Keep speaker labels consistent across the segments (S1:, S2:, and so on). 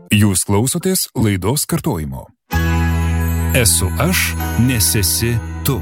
S1: Jūs klausotės laidos kartojimo. Esu aš, nes esi tu.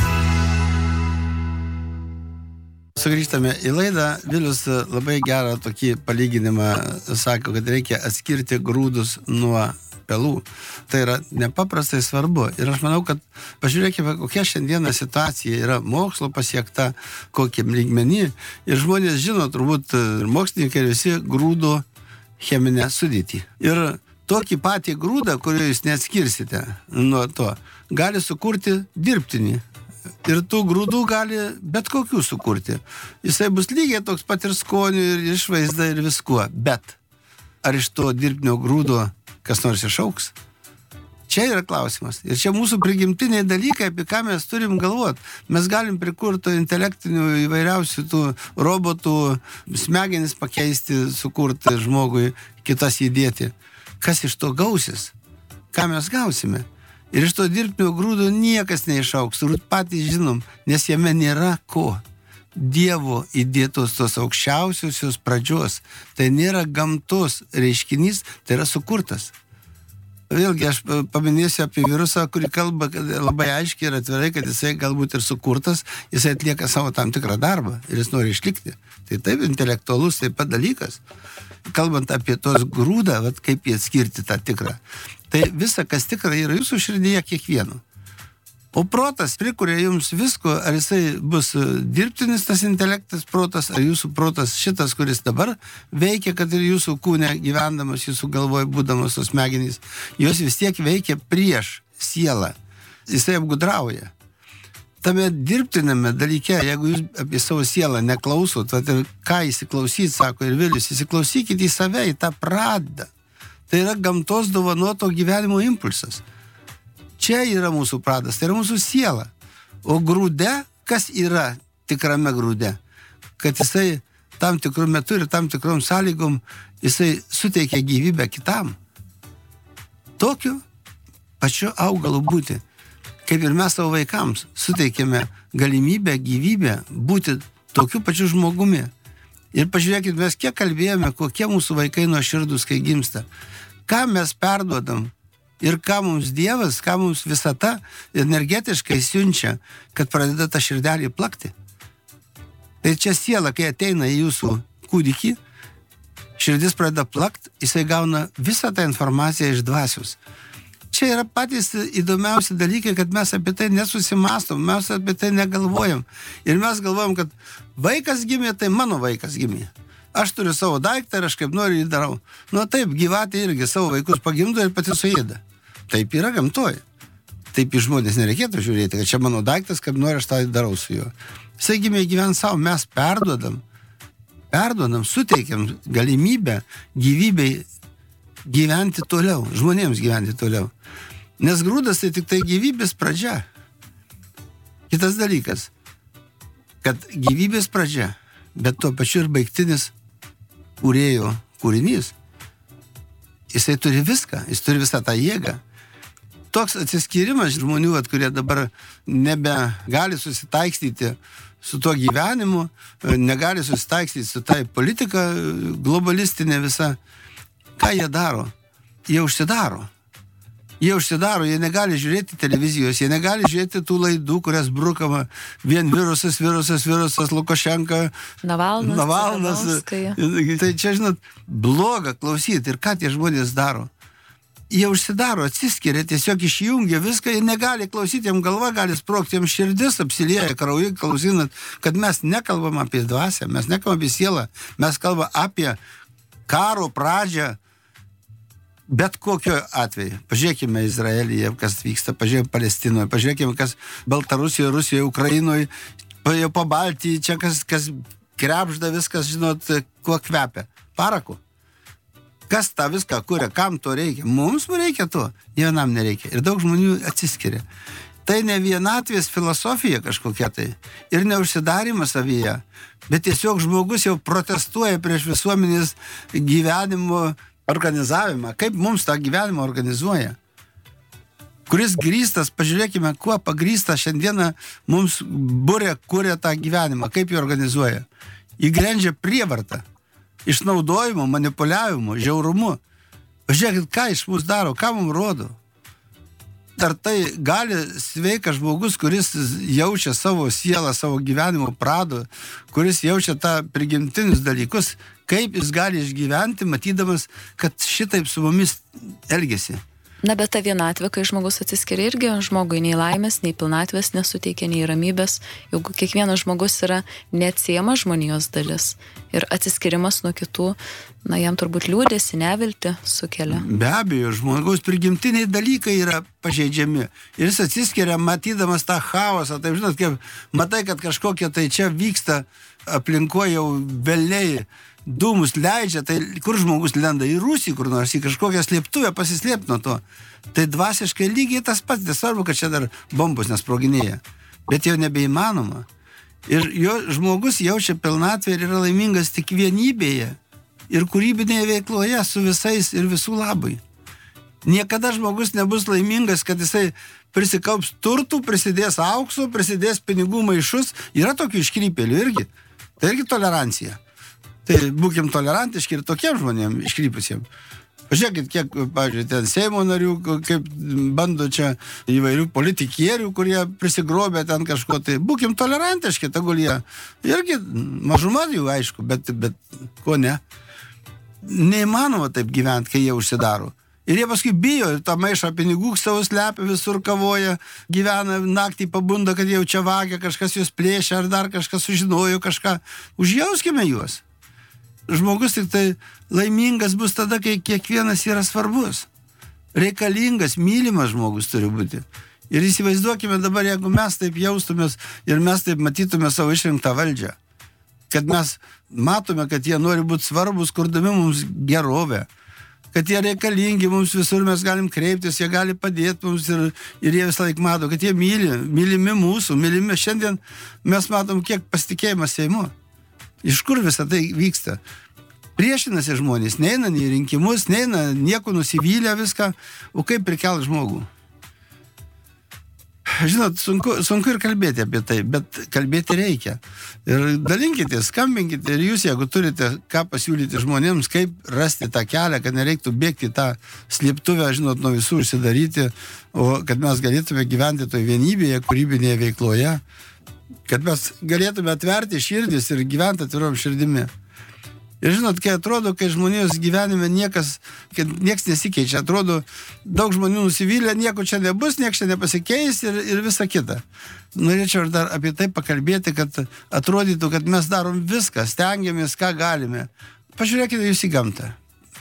S2: Sugrįžtame į laidą. Vilius labai gerą tokį palyginimą sako, kad reikia atskirti grūdus nuo pelų. Tai yra nepaprastai svarbu. Ir aš manau, kad pažiūrėkime, kokia šiandieną situacija yra mokslo pasiekta, kokiam lygmenį. Ir žmonės žino, turbūt ir mokslininkai ir visi grūdų cheminę sudėtį. Ir tokį patį grūdą, kurį jūs neatskirsite nuo to, gali sukurti dirbtinį. Ir tų grūdų gali bet kokių sukurti. Jisai bus lygiai toks pat ir skoniu, ir išvaizda, ir viskuo. Bet ar iš to dirbtinio grūdo kas nors išauks? Čia yra klausimas. Ir čia mūsų prigimtiniai dalykai, apie ką mes turim galvoti. Mes galim prikurti intelektinių įvairiausių tų robotų, smegenis pakeisti, sukurti žmogui, kitas įdėti. Kas iš to gausis? Ką mes gausime? Ir iš to dirbtinio grūdo niekas neišauks. Turbūt patys žinom, nes jame nėra ko. Dievo įdėtos tos aukščiausiosios pradžios. Tai nėra gamtos reiškinys, tai yra sukurtas. Vėlgi aš paminėsiu apie virusą, kurį kalba labai aiškiai ir atvirai, kad jisai galbūt ir sukurtas, jisai atlieka savo tam tikrą darbą ir jis nori išlikti. Tai taip intelektualus taip pat dalykas. Kalbant apie tos grūdą, kaip jį atskirti tą tikrą. Tai visa, kas tikra, yra jūsų širdyje kiekvieno. O protas prikuria jums visko, ar jisai bus dirbtinis tas intelektas protas, ar jūsų protas šitas, kuris dabar veikia, kad ir jūsų kūne gyvendamas, jūsų galvoje būdamas tos smegenys, jos vis tiek veikia prieš sielą. Jisai apgudrauja. Tame dirbtiname dalyke, jeigu jūs apie savo sielą neklausot, ką įsiklausyt, sako ir Vilius, įsiklausykite į save, į tą pradą. Tai yra gamtos dovanoto gyvenimo impulsas. Čia yra mūsų pradas, tai yra mūsų siela. O grūde, kas yra tikrame grūde? Kad jisai tam tikrų metu ir tam tikrom sąlygom, jisai suteikia gyvybę kitam. Tokiu pačiu augalu būti. Kaip ir mes savo vaikams suteikėme galimybę, gyvybę būti tokiu pačiu žmogumi. Ir pažiūrėkit, mes kiek kalbėjome, kokie mūsų vaikai nuoširdūs, kai gimsta. Ką mes perduodam ir ką mums Dievas, ką mums visata energetiškai siunčia, kad pradeda tą širdelį plakti. Tai čia siela, kai ateina į jūsų kūdikį, širdis pradeda plakt, jisai gauna visą tą informaciją iš dvasios. Čia yra patys įdomiausi dalykai, kad mes apie tai nesusimastom, mes apie tai negalvojam. Ir mes galvojam, kad vaikas gimė, tai mano vaikas gimė. Aš turiu savo daiktą ir aš kaip noriu jį darau. Nu taip, gyvatė irgi savo vaikus pagimdo ir pati suėda. Taip yra gamtoje. Taip į žmonės nereikėtų žiūrėti, kad čia mano daiktas, kaip noriu aš tą darau su juo. Jisai gimė gyventi savo, mes perduodam, suteikiam galimybę gyvybei gyventi toliau, žmonėms gyventi toliau. Nes grūdas tai tik tai gyvybės pradžia. Kitas dalykas, kad gyvybės pradžia, bet tuo pačiu ir baigtinis kūrėjo kūrinys. Jisai turi viską, jis turi visą tą jėgą. Toks atsiskyrimas žmonių, kurie dabar nebegali susitaikstyti su tuo gyvenimu, negali susitaikstyti su tai politika globalistinė visa. Ką jie daro? Jie užsidaro. Jie negali žiūrėti televizijos, jie negali žiūrėti tų laidų, kurias brukama vien virusas, Lukašenka, Navalnas. Tai čia, žinot, bloga klausyti. Ir ką tie žmonės daro? Jie užsidaro, atsiskiria, tiesiog išjungia viską, jie negali klausyti, jiem galva gali sprogti, jiem širdis apsilieja krauju, klausinat, kad mes nekalbam apie dvasią, mes nekalbam apie sielą, mes kalbam apie karo pradžią, bet kokio atveju. Pažiūrėkime Izraelyje, kas vyksta, pažiūrėkime Palestinoje, pažiūrėkime, kas Baltarusijoje, Rusijoje, Ukrainoje, jau po Baltijai, čia kas krepžda viskas, žinot, kuo kvepia. Paraku. Kas tą viską kuria, kam to reikia? Mums reikia to, ne vienam nereikia. Ir daug žmonių atsiskiria. Tai ne vienatvės filosofija kažkokia tai. Ir neužsidarimas savyje. Bet tiesiog žmogus jau protestuoja prieš visuomenės gyvenimo organizavimą. Kaip mums tą gyvenimą organizuoja? Kuris grįstas, pažiūrėkime, kuo pagrįstas šiandieną mums kuria tą gyvenimą. Kaip jį organizuoja? Jį grendžia prievartą. Išnaudojimu, manipuliavimu, žiaurumu. Pažiūrėkit, ką iš mūsų daro, ką mums rodo. Ar tai gali sveikas žmogus, kuris jaučia savo sielą, savo gyvenimo pradą, kuris jaučia tą prigimtinius dalykus, kaip jis gali išgyventi, matydamas, kad šitaip su mumis elgiasi.
S3: Na, bet ta vienatvė, kai žmogus atsiskiria irgi, žmogui nei laimės, nei pilnatvės nesuteikia, nei ramybės, juk kiekvienas žmogus yra neatsiejama žmonijos dalis. Ir atsiskirimas nuo kitų, na, jam turbūt liūdėsi, nevilti sukelia.
S2: Be abejo, žmogaus prigimtiniai dalykai yra pažeidžiami. Ir jis atsiskiria, matydamas tą chaosą. Taip, žinot, kaip matai, kad kažkokie tai čia vyksta aplinkoje jau velniai, dūmus leidžia, tai kur žmogus lenda į rūsį, kur nors į kažkokią slėptuvę pasislėpti nuo to. Tai dvasiškai lygiai tas pats, nesvarbu, kad čia dar bombos nesproginėja. Bet jau nebeįmanoma. Ir jo žmogus jaučia pilnatvę ir yra laimingas tik vienybėje ir kūrybinėje veikloje su visais ir visų labai. Niekada žmogus nebus laimingas, kad jisai prisikaups turtų, prisidės aukso, prisidės pinigų maišus. Yra tokių iškrypėlių irgi. Tai irgi tolerancija. Tai būkim tolerantiški ir tokiem žmonėm iškrypusiem. Pažiūrėkit, kiek, pavyzdžiui, ten Seimo narių, kaip bando čia įvairių politikierių, kurie prisigrobė ten kažko, tai būkim tolerantiški, tegul jie. Irgi mažuma jų, aišku, bet ko ne. Neįmanoma taip gyventi, kai jie užsidaro. Ir jie paskui bijo, ir tą maišą pinigų savo slepia, visur kavoja, gyvena, naktį pabunda, kad jau čia vagia, kažkas juos plėšia, ar dar kažkas sužinojo kažką. Užjauskime juos. Žmogus tik tai laimingas bus tada, kai kiekvienas yra svarbus. Reikalingas, mylimas žmogus turi būti. Ir įsivaizduokime dabar, jeigu mes taip jaustumės ir mes taip matytume savo išrinktą valdžią. Kad mes matome, kad jie nori būti svarbus, kurdami mums gerovę. Kad jie reikalingi, mums visur mes galim kreiptis, jie gali padėti mums ir jie visą laiką mato, kad jie mylimi mūsų, mylimi. Šiandien mes matom, kiek pasitikėjimas Seimu. Iš kur visą tai vyksta? Priešinasi žmonės, neina į rinkimus, neina nieko nusivylę viską, o kaip prikelt žmogų? Žinot, sunku ir kalbėti apie tai, bet kalbėti reikia. Ir dalinkite, skambinkite ir jūs, jeigu turite ką pasiūlyti žmonėms, kaip rasti tą kelią, kad nereiktų bėgti tą slėptuvę, žinot, nuo visų užsidaryti, o kad mes galėtume gyventi toje vienybėje, kūrybinėje veikloje, kad mes galėtume atverti širdis ir gyventi atvirom širdimi. Ir žinot, kai atrodo, kai žmonijos gyvenime nieks nesikeičia, atrodo, daug žmonių nusivylę, nieko čia nebus, nieks čia nepasikeis ir visa kita. Norėčiau dar apie tai pakalbėti, kad atrodytų, kad mes darom viską, stengiamės, ką galime. Pažiūrėkite jūs į gamtą.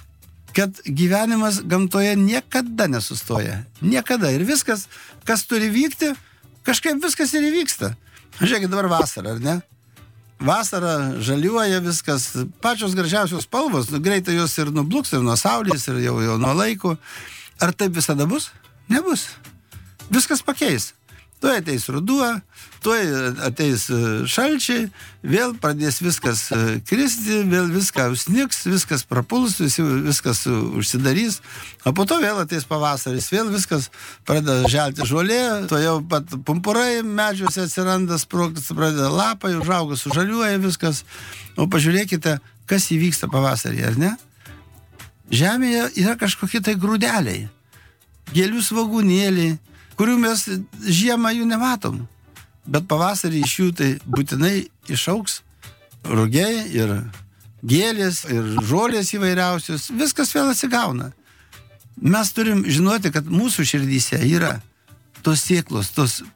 S2: Kad gyvenimas gamtoje niekada nesustoja. Niekada. Ir viskas, kas turi vykti, kažkaip viskas ir įvyksta. Žiūrėkit, dabar vasara, ar ne? Vasara žaliuoja viskas, pačios gražiausios spalvos, greitai jos ir nubluks, ir nuo saulės, ir jau nuo laiko. Ar taip visada bus? Nebus. Viskas pakeis. Tuoj ateis ruduo, tuoj ateis šalčiai, vėl pradės viskas kristi, vėl viską užsnigs, viskas prapuls, viskas užsidarys, o po to vėl ateis pavasaris, vėl viskas pradeda želti žolė, tuoj jau pat pumpurai medžiuose atsiranda, sprogtas, pradeda lapai, užauga, sužaliuoja viskas. O pažiūrėkite, kas įvyksta pavasarį, ar ne? Žemėje yra kažkokie tai grūdeliai, gėlių svogūnėliai, kurių mes žiemą jų nematom. Bet pavasarį iš jų tai būtinai išauks rugiai ir gėlės ir žolės įvairiausios. Viskas vėl atsigauna. Mes turim žinoti, kad mūsų širdyse yra tos sėklos,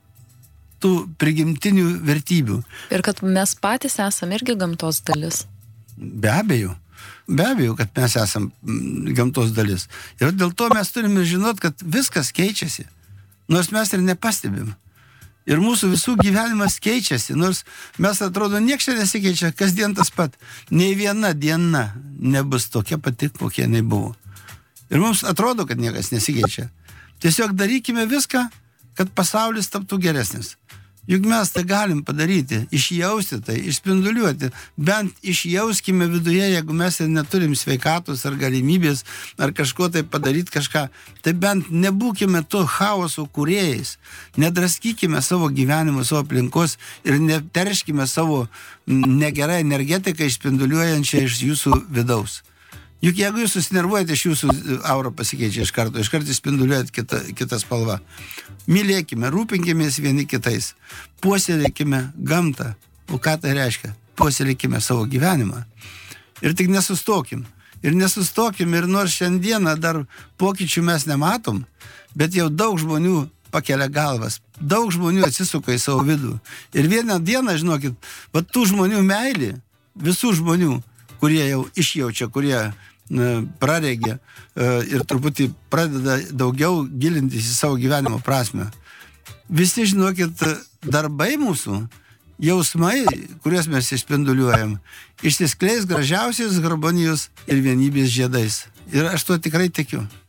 S2: tų prigimtinių vertybių.
S3: Ir kad mes patys esame irgi gamtos dalis.
S2: Be abejo, kad mes esame gamtos dalis. Ir dėl to mes turime žinoti, kad viskas keičiasi. Nors mes ir nepastebim. Ir mūsų visų gyvenimas keičiasi, nors mes atrodo nieks čia nesikeičia, kasdien tas pat. Nei viena diena nebus tokia pati, kokia jinai buvo. Ir mums atrodo, kad niekas nesikeičia. Tiesiog darykime viską, kad pasaulis taptų geresnis. Juk mes tai galim padaryti, išjausti tai, išspinduliuoti, bent išjauskime viduje, jeigu mes ir neturim sveikatos ar galimybės, ar kažko tai padaryti kažką, tai bent nebūkime to chaoso kūrėjais, nedraskykime savo gyvenimo, savo aplinkos ir neterškime savo negerą energetiką išspinduliuojančią iš jūsų vidaus. Juk jeigu jūs susinervuojate, iš jūsų aura pasikeičia iš karto spinduliuojat kitą spalvą. Mylėkime, rūpinkimės vieni kitais, puoselėkime gamtą. O ką tai reiškia? Puoselėkime savo gyvenimą. Ir tik nesustokim. Ir nors šiandieną dar pokyčių mes nematom, bet jau daug žmonių pakelia galvas. Daug žmonių atsisuka į savo vidų. Ir vieną dieną, žinokit, va tų žmonių meilė, visų žmonių, kurie jau išjaučia, kurie praregė ir truputį pradeda daugiau gilintis į savo gyvenimo prasmę. Visi, žinokit, darbai mūsų, jausmai, kuriuos mes išspinduliuojam, išsiskleis gražiausiais harmonijos ir vienybės žiedais. Ir aš tuo tikrai tikiu.